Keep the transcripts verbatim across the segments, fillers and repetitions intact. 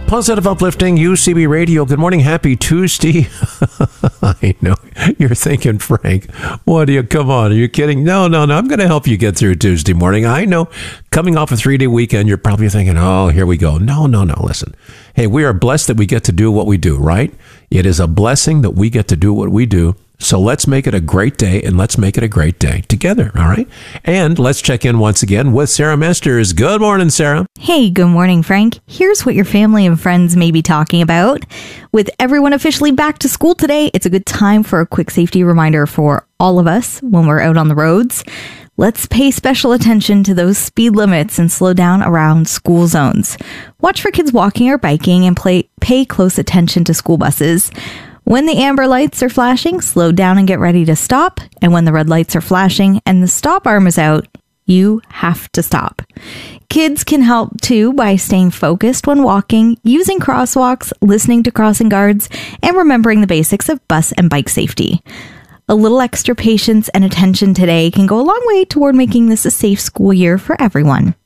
Positive, uplifting, U C B Radio. Good morning. Happy Tuesday. I know. You're thinking, Frank, what do you, come on, are you kidding? No, no, no. I'm going to help you get through Tuesday morning. I know. Coming off a three-day weekend, you're probably thinking, oh, here we go. No, no, no. Listen. Hey, we are blessed that we get to do what we do, right? It is a blessing that we get to do what we do. So let's make it a great day, and let's make it a great day together, all right? And let's check in once again with Sarah Masters. Good morning, Sarah. Hey, good morning, Frank. Here's what your family and friends may be talking about. With everyone officially back to school today, it's a good time for a quick safety reminder for all of us when we're out on the roads. Let's pay special attention to those speed limits and slow down around school zones. Watch for kids walking or biking and play, pay close attention to school buses. When the amber lights are flashing, slow down and get ready to stop. And when the red lights are flashing and the stop arm is out, you have to stop. Kids can help too by staying focused when walking, using crosswalks, listening to crossing guards, and remembering the basics of bus and bike safety. A little extra patience and attention today can go a long way toward making this a safe school year for everyone.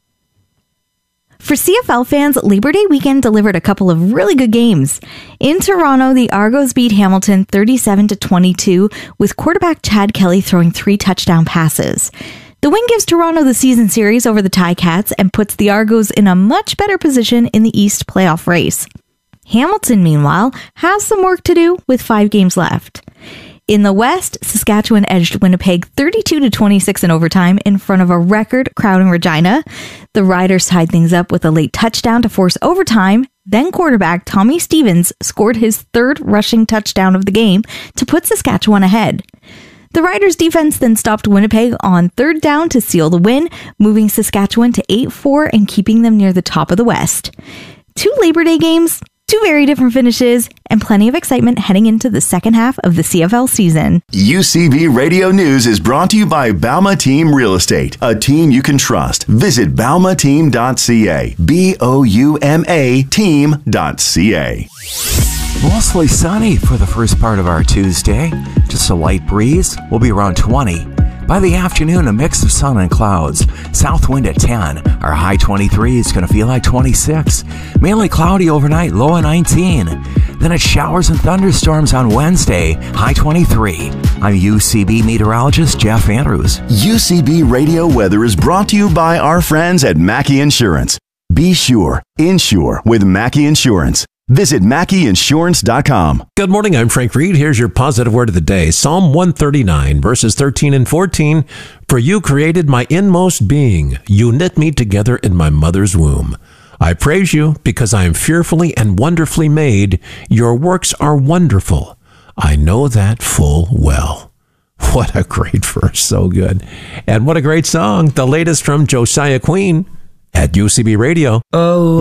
For C F L fans, Labor Day weekend delivered a couple of really good games. In Toronto, the Argos beat Hamilton thirty-seven to twenty-two, with quarterback Chad Kelly throwing three touchdown passes. The win gives Toronto the season series over the Ticats and puts the Argos in a much better position in the East playoff race. Hamilton, meanwhile, has some work to do with five games left. In the West, Saskatchewan edged Winnipeg thirty-two to twenty-six in overtime in front of a record crowd in Regina. The Riders tied things up with a late touchdown to force overtime. Then quarterback Tommy Stevens scored his third rushing touchdown of the game to put Saskatchewan ahead. The Riders' defense then stopped Winnipeg on third down to seal the win, moving Saskatchewan to eight four and keeping them near the top of the West. Two Labor Day games, two very different finishes, and plenty of excitement heading into the second half of the C F L season. U C B Radio News is brought to you by Bauma Team Real Estate, a team you can trust. Visit bauma team dot c a. B O U M A team dot c a. Mostly sunny for the first part of our Tuesday. Just a light breeze. We'll be around twenty. By the afternoon, a mix of sun and clouds. South wind at ten. Our high twenty-three is going to feel like twenty-six. Mainly cloudy overnight, low at nineteen. Then it's showers and thunderstorms on Wednesday, high twenty-three. I'm U C B meteorologist Jeff Andrews. U C B Radio Weather is brought to you by our friends at Mackey Insurance. Be sure, insure with Mackey Insurance. Visit Mackey Insurance dot com. Good morning. I'm Frank Reed. Here's your positive word of the day. Psalm one thirty-nine, verses thirteen and fourteen. For you created my inmost being. You knit me together in my mother's womb. I praise you because I am fearfully and wonderfully made. Your works are wonderful. I know that full well. What a great verse. So good. And what a great song. The latest from Josiah Queen at U C B Radio. Oh.